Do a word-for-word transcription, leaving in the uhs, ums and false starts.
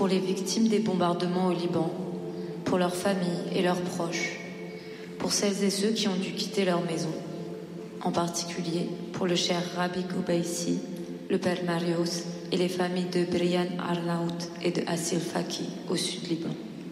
les victimes des bombardements au Liban, pour leurs familles et leurs proches, pour celles et ceux qui ont dû quitter leur maison, en particulier pour le cher Rabbi Goubaïsi, le père Marius et les familles de Brian Arnaout et de Assil Faki au sud Liban.